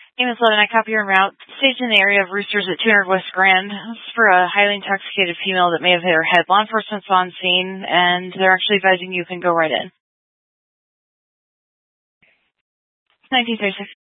Name is 11. I copy your route. Staged in the area of Roosters at 200 West Grand. This is for a highly intoxicated female that may have hit her head. Law enforcement's on scene, and they're actually advising you can go right in. 1936.